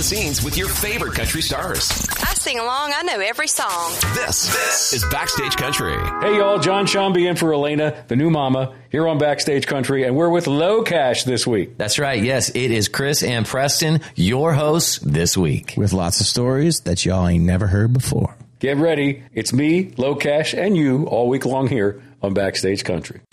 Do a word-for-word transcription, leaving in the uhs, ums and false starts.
the scenes with your favorite country stars. I sing along. I know every song. This, this is Backstage Country. Hey, y'all. John Shambi in for Elena, the new mama, here on Backstage Country, and we're with Low Cash this week. That's right. Yes, it is Chris and Preston, your hosts this week. With lots of stories that y'all ain't never heard before. Get ready. It's me, Low Cash, and you all week long here on Backstage Country.